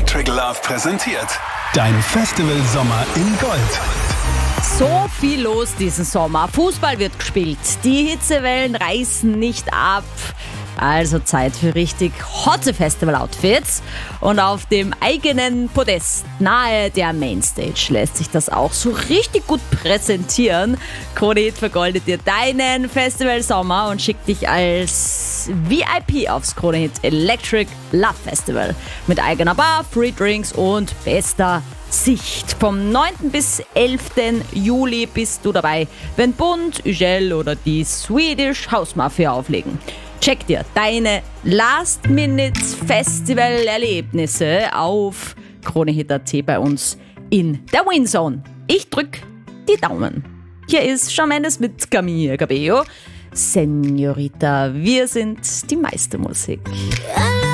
Electric Love präsentiert dein Festival Sommer in Gold. So viel los diesen Sommer. Fußball wird gespielt. Die Hitzewellen reißen nicht ab. Also Zeit für richtig hotte Festival-Outfits. Und auf dem eigenen Podest nahe der Mainstage lässt sich das auch so richtig gut präsentieren. Krone Hit vergoldet dir deinen Festival-Sommer und schickt dich als VIP aufs Krone Hit Electric Love Festival. Mit eigener Bar, Free Drinks und bester Sicht. Vom 9. bis 11. Juli bist du dabei, wenn Bund, Ugel oder die Swedish House Mafia auflegen. Check dir deine Last-Minute-Festival-Erlebnisse auf KroneHit.at bei uns in der Winzone. Ich drück die Daumen. Hier ist Shawn Mendes mit Camila Cabello. Señorita, wir sind die Meistermusik.